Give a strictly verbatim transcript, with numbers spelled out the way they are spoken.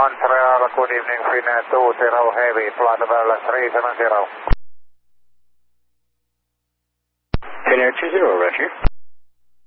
Montreal, good evening, Finnair two zero Heavy, flight level three seven zero. Finnair two zero, Roger.